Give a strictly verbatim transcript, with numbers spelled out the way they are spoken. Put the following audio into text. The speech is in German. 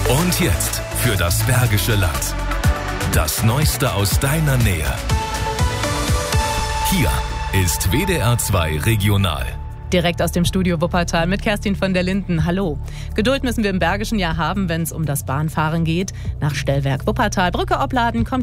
Und jetzt für das Bergische Land. Das Neueste aus deiner Nähe. Hier ist W D R zwei Regional. Direkt aus dem Studio Wuppertal mit Kerstin von der Linden. Hallo. Geduld müssen wir im Bergischen ja haben, wenn es um das Bahnfahren geht. Nach Stellwerk Wuppertal, Brücke Opladen kommt